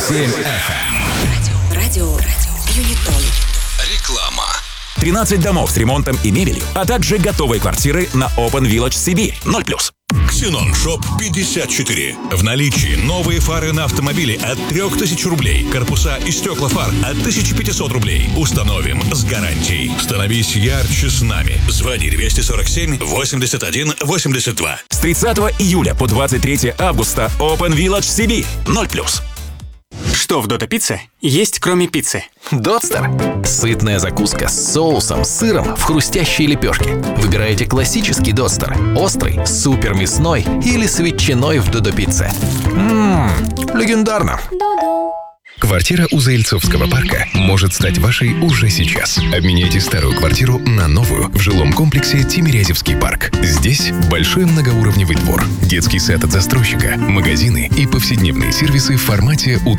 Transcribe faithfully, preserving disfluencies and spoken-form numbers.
семь эф эм. Радио, радио, Юнитон. Реклама. тринадцать домов с ремонтом и мебелью, а также готовые квартиры на Open Village Сибирь. ноль плюс. Ксенон Шоп пятьдесят четыре. В наличии новые фары на автомобили от трёх тысяч рублей. Корпуса и стекла фар от тысячи пятисот рублей. Установим с гарантией. Становись ярче с нами. Звони двести сорок семь восемьдесят один восемьдесят два. С тридцатого июля по двадцать третье августа Open Village Сибирь. ноль плюс. Что в Додо Пицце есть, кроме пиццы? Дотстер. Сытная закуска с соусом, сыром в хрустящей лепешке. Выбираете классический Дотстер, острый, супер мясной или с ветчиной в Додо Пицце. Ммм, легендарно. Квартира у Заильцовского парка может стать вашей уже сейчас. Обменяйте старую квартиру на новую в жилом комплексе Тимирязевский парк. Здесь большой многоуровневый двор, детский сад от застройщика, магазины и повседневные сервисы в формате